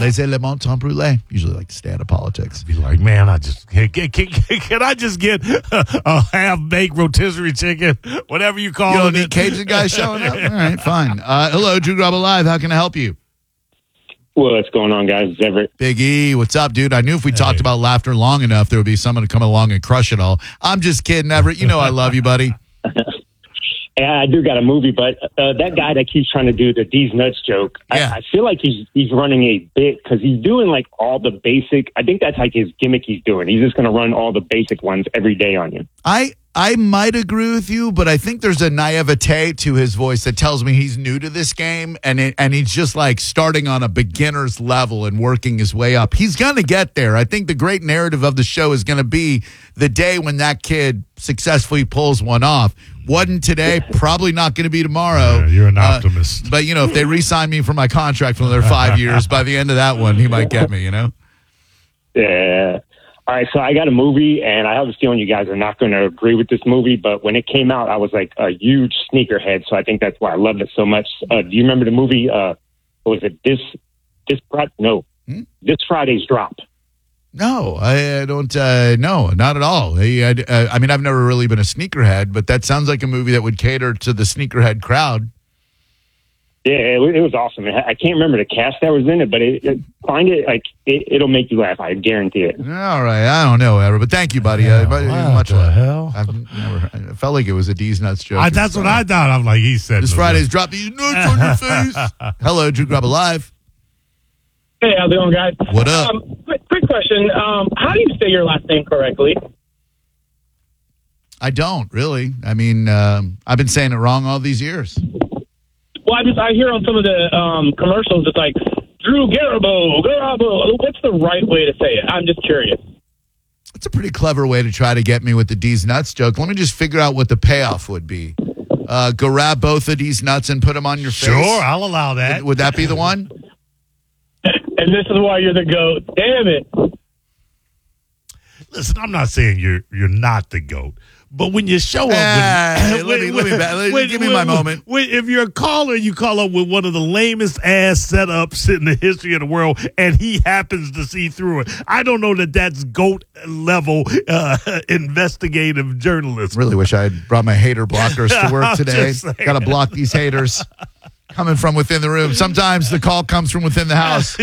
Laissez le monde temps brûler. Usually like to stay out of politics. Be like, man, can I just get a half-baked rotisserie chicken, whatever you call it? You don't need Cajun guys showing up? All right, fine. Hello, Drew Grubba Live. How can I help you? What's going on, guys? It's Everett. Big E, what's up, dude? I knew if we talked about laughter long enough, there would be someone to come along and crush it all. I'm just kidding, Everett. You know I love you, buddy. Yeah, I do got a movie, but that guy that keeps trying to do the D's nuts joke, Yeah. I feel like he's running a bit because he's doing like all the basic. I think that's like his gimmick he's doing. He's just going to run all the basic ones every day on you. I might agree with you, but I think there's a naivete to his voice that tells me he's new to this game and he's just like starting on a beginner's level and working his way up. He's going to get there. I think the great narrative of the show is going to be the day when that kid successfully pulls one off. Wasn't today, probably not going to be tomorrow. Yeah, you're an optimist. But, if they re-sign me for my contract for another 5 years, by the end of that one, he might get me, Yeah. All right, so I got a movie, and I have a feeling you guys are not going to agree with this movie, but when it came out, I was like a huge sneakerhead, so I think that's why I loved it so much. Do you remember the movie, what was it, This Friday's Drop? No, I don't. No, not at all. I mean, I've never really been a sneakerhead, but that sounds like a movie that would cater to the sneakerhead crowd. Yeah, it was awesome. I can't remember the cast that was in it, but find it, like, it'll make you laugh. I guarantee it. All right. I don't know, Ever, but thank you, buddy. Much the love. hell? I felt like it was a D's Nuts joke. That's what I thought. I'm like, he said. This Friday's drop these nuts on your face. Hello, Drew Grubba Live. Hey, how's it going, guys? What up? Quick question. How do you say your last name correctly? I don't, really. I mean, I've been saying it wrong all these years. Well, I hear on some of the commercials, it's like, Drew Garabo. What's the right way to say it? I'm just curious. It's a pretty clever way to try to get me with the D's Nuts joke. Let me just figure out what the payoff would be. Grab both of these nuts and put them on your face. Sure, I'll allow that. Would that be the one? And this is why you're the GOAT. Damn it. Listen, I'm not saying you're not the GOAT, but when you show up give me my moment. If you're a caller, you call up with one of the lamest ass setups in the history of the world, and he happens to see through it. I don't know that that's GOAT level investigative journalism. Really wish I had brought my hater blockers to work today. Got to block these haters coming from within the room. Sometimes the call comes from within the house.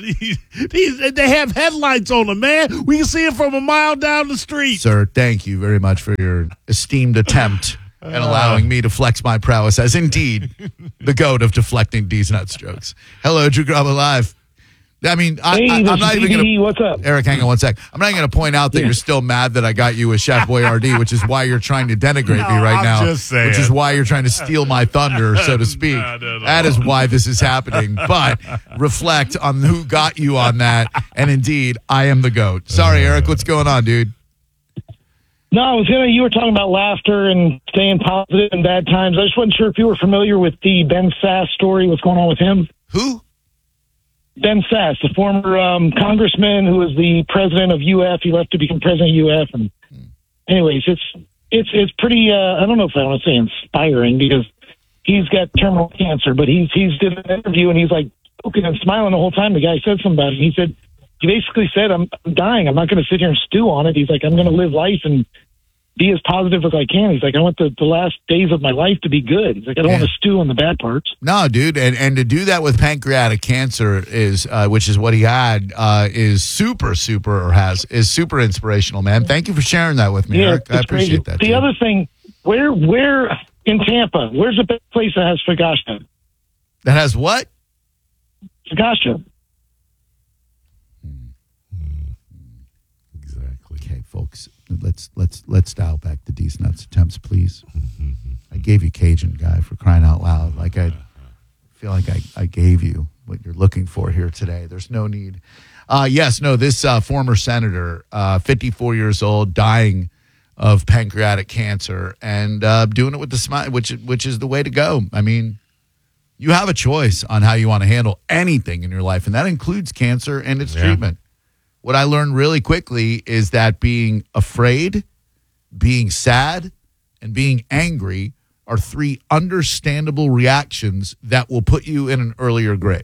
They have headlights on them, man. We can see it from a mile down the street. Sir, thank you very much for your esteemed attempt and allowing me to flex my prowess as indeed the GOAT of deflecting D's Nuts jokes. Hello, Drew Grubba Live. I mean, I'm not even going to... What's up? Eric, hang on one sec. I'm not going to point out that you're still mad that I got you with Chef Boyardee, which is why you're trying to denigrate me right now. Just saying. Which is why you're trying to steal my thunder, so to speak. No. That is why this is happening. But reflect on who got you on that. And indeed, I am the GOAT. Sorry, Eric. What's going on, dude? No, you were talking about laughter and staying positive in bad times. I just wasn't sure if you were familiar with the Ben Sass story. What's going on with him? Who? Ben Sass, the former congressman who was the president of UF. He left to become president of UF. And anyways, it's pretty. I don't know if I want to say inspiring because he's got terminal cancer, but he's did an interview and he's like joking and smiling the whole time. The guy said something about it. He basically said, "I'm dying. I'm not going to sit here and stew on it." He's like, "I'm going to live life and be as positive as I can." He's like, "I want the last days of my life to be good." He's like, "I don't want to stew on the bad parts." No, dude, and to do that with pancreatic cancer is, which is what he had, is super inspirational, man. Thank you for sharing that with me, Eric. I appreciate that. The other thing, where in Tampa, where's the best place that has focaccia? That has what? Focaccia. Exactly. Okay, folks, let's dial back the D's Nuts attempts, please. I gave you Cajun guy for crying out loud. Like I feel like I gave you what you're looking for here today. There's no need. This former senator, 54 years old, dying of pancreatic cancer, and doing it with the smile, which is the way to go. I mean, you have a choice on how you want to handle anything in your life, and that includes cancer and its treatment. What I learned really quickly is that being afraid, being sad, and being angry are three understandable reactions that will put you in an earlier grave.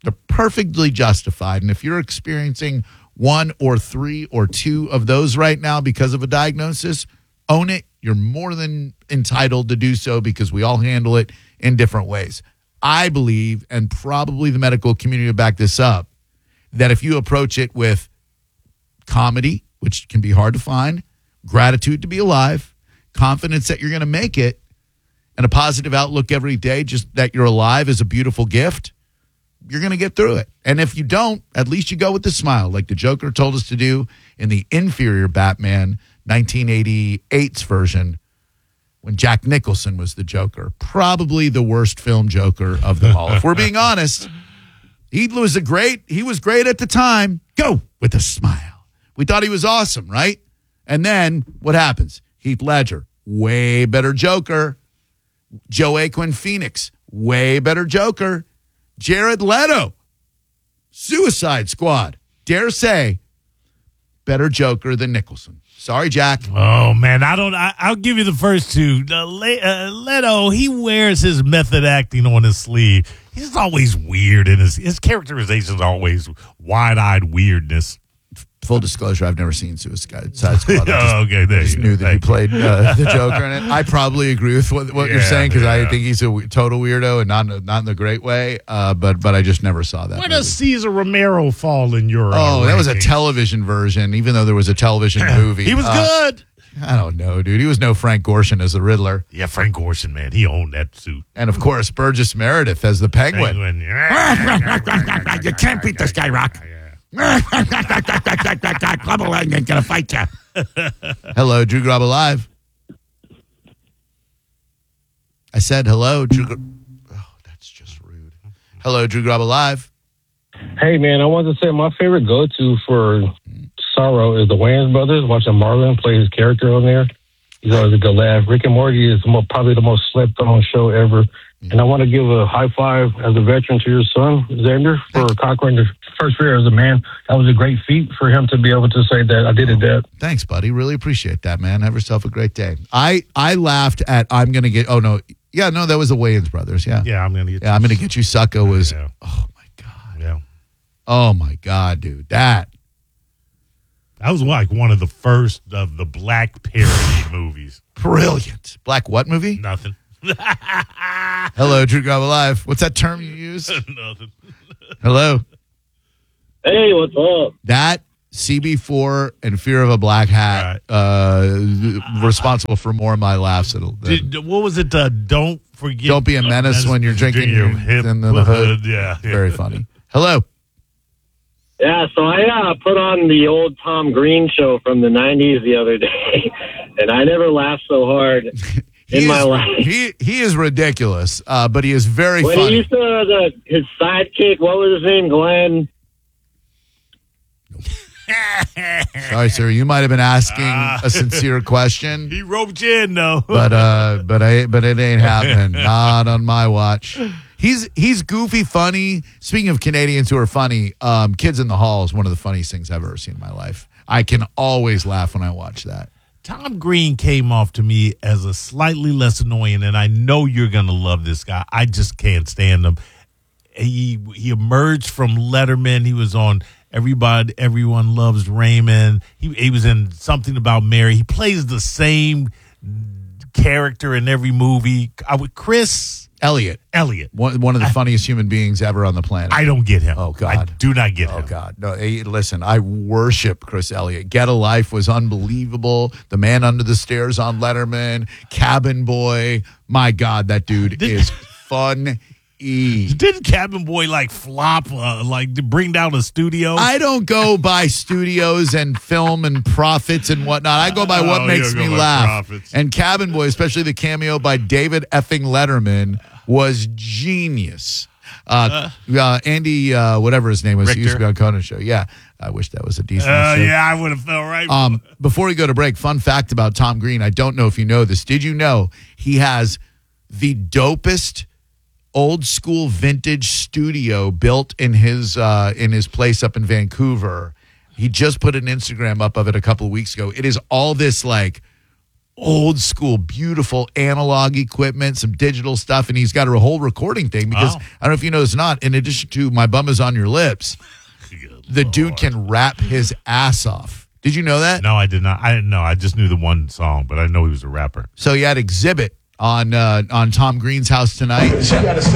They're perfectly justified. And if you're experiencing one or three or two of those right now because of a diagnosis, own it. You're more than entitled to do so because we all handle it in different ways. I believe, and probably the medical community will back this up, that if you approach it with comedy, which can be hard to find, gratitude to be alive, confidence that you're going to make it, and a positive outlook every day, just that you're alive is a beautiful gift, you're going to get through it. And if you don't, at least you go with a smile, like the Joker told us to do in the inferior Batman 1988's version when Jack Nicholson was the Joker. Probably the worst film Joker of them all. If we're being honest, he was great at the time. Go with a smile. We thought he was awesome, right? And then what happens? Heath Ledger, way better Joker. Joaquin Phoenix, way better Joker. Jared Leto, Suicide Squad, dare say, better Joker than Nicholson. Sorry, Jack. Oh, man, I'll give you the first two. Leto, he wears his method acting on his sleeve. He's always weird, and his characterization is always wide-eyed weirdness. Full disclosure, I've never seen Suicide Squad. Okay, there I just you knew go. that he played the Joker in it. I probably agree with what you're saying because I think he's a total weirdo and not in the great way. But I just never saw that. Where movie. does Cesar Romero fall in your that was a rankings? television version, even though there was a television movie. He was good. I don't know, dude. He was no Frank Gorshin as the Riddler. Yeah, Frank Gorshin, man. He owned that suit. And, of course, Burgess Meredith as the Penguin. You can't beat this guy, Rock. Global ain't gonna fight you. Hello, Drew Graba Live. I said hello, Drew. Oh, that's just rude. Hello, Drew Graba Live. Hey, man, I wanted to say my favorite go-to for sorrow is the Wayans brothers. Watching Marlon play his character on there. He's always a good laugh. Rick and Morty is probably the most slept-on show ever. And I want to give a high five as a veteran to your son, Xander, for conquering the first year as a man. That was a great feat for him to be able to say that I did it, Dad. Thanks, buddy. Really appreciate that, man. Have yourself a great day. I laughed at I'm going to get, that was the Wayans brothers. Yeah. Yeah, I'm going to get I'm going to get you, sucker was, Yeah. oh my God. Yeah. Oh my God, dude. That was like one of the first of the black parody movies. brilliant. Black what movie? Nothing. Hello, Drew Graba Live. What's that term you use? Nothing. Hello. Hey, what's up? That CB4 and Fear of a Black Hat responsible for more of my laughs. What was it? Don't forget. Don't be a menace when you're drinking your hip in the hood. Yeah. Very funny. Hello. Yeah, so I put on the old Tom Green show from the 90s the other day, and I never laughed so hard in my life. He is ridiculous, but he is very When funny. he used to, his sidekick, what was his name, Glenn? Sorry, sir. You might have been asking a sincere question, He roped you in, though. but it ain't happening. Not on my watch. He's goofy, funny. Speaking of Canadians who are funny, Kids in the Hall is one of the funniest things I've ever seen in my life. I can always laugh when I watch that. Tom Green came off to me as a slightly less annoying, and I know you're going to love this guy. I just can't stand him. He emerged from Letterman. He was on Everyone Loves Raymond. He was in Something About Mary. He plays the same character in every movie. Chris Elliot, one of the funniest human beings ever on the planet. I don't get him. Oh, God. I do not get him. Oh, God. No, hey, listen, I worship Chris Elliott. Get a Life was unbelievable. The Man Under the Stairs on Letterman. Cabin Boy. My God, that dude is fun. Didn't Cabin Boy flop, to bring down a studio? I don't go by studios and film and profits and whatnot. I go by what makes me laugh. Profits. And Cabin Boy, especially the cameo by David effing Letterman, was genius. Andy, whatever his name was, he used to be on Conan's show. Yeah, I wish that was a decent show. Yeah, I would have felt right. Before we go to break, fun fact about Tom Green. I don't know if you know this. Did you know he has the dopest old school vintage studio built in his place up in Vancouver? He just put an Instagram up of it a couple of weeks ago. It is all this old school, beautiful analog equipment, some digital stuff, and he's got a whole recording thing because I don't know if you know this or not, in addition to My Bum Is On Your Lips, the dude can rap his ass off. Did you know that? No, I did not. I didn't know. I just knew the one song, but I know he was a rapper. So he had Exhibit on Tom Green's House Tonight.